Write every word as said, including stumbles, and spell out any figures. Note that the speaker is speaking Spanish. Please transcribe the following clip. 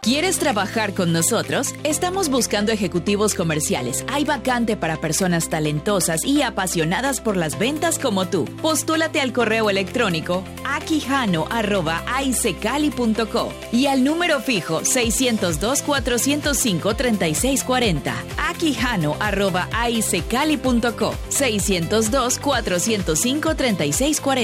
¿Quieres trabajar con nosotros? Estamos buscando ejecutivos comerciales. Hay vacante para personas talentosas y apasionadas por las ventas como tú. Postúlate al correo electrónico aquijano arroba aicecali punto co y al número fijo seiscientos dos, cuatrocientos cinco, treinta y seis cuarenta. aquijano arroba aicecali punto co seiscientos dos, cuatrocientos cinco, treinta y seis cuarenta.